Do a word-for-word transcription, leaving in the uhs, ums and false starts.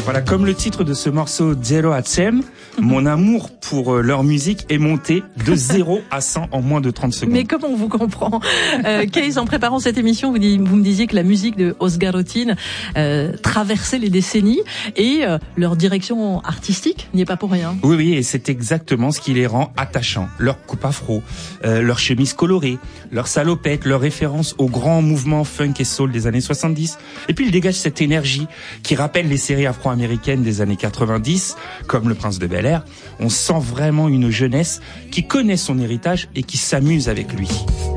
Voilà, comme le titre de ce morceau Zero à cent, mon amour pour leur musique est monté de zéro à cent en moins de trente secondes. Mais comment on vous comprend euh, Kees, en préparant cette émission, vous, dis, vous me disiez que la musique de Oscar Otin euh, traversait les décennies et euh, leur direction artistique n'y est pas pour rien. Oui, oui, et c'est exactement ce qui les rend attachants. Leur coupe afro, euh, leur chemise colorée, leur salopette, leur référence aux grands mouvements funk et soul des années soixante-dix. Et puis ils dégagent cette énergie qui rappelle les séries afro-américaines des années quatre-vingt-dix, comme Le Prince de Bel-Air. On sent vraiment une jeunesse qui connaît son héritage et qui s'amuse avec lui.